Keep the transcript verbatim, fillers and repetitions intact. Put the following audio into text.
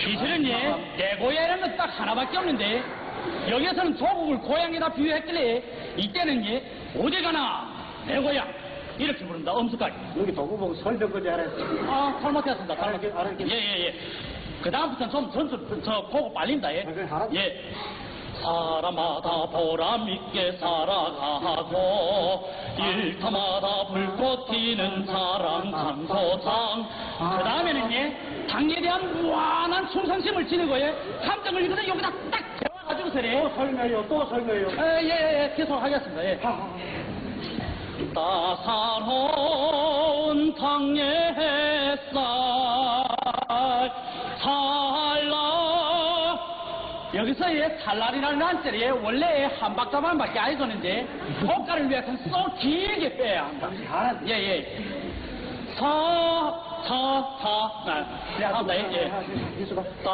기술은 예, 내 고향이라는 건 딱 하나밖에 없는데 여기에서는 조국을 고향에다 비유했길래 이때는 예, 어디 가나 내 고향 이렇게 부른다. 엄숙하게. 여기 도구 보고 설명거지 알았어. 아, 잘못했습니다. 알았겠, 알았겠. 예, 예, 예. 그 다음부터는 좀 전수, 저, 보고 빨린다, 예. 그래, 알았... 예. 사람마다 보람있게 살아가고 일터마다 불꽃 튀는 사랑 장소장. 그 다음에는 예, 당에 대한 무한한 충성심을 지니고 예, 감정을 이거는 여기다 딱 재워가지고서래. 또 설명해요, 또 설명해요. 예, 예, 예, 계속하겠습니다. 예. 따사로운 당의 햇살 살라. 여기서 예, 살날이라는 한자리에 원래 한 박자만 밖에 안 해줬는데 효과를 위해서는 쏙 길게 빼야 한다. 예, 예. 사, 사, 사. 아, 네, 한다. 예, 예.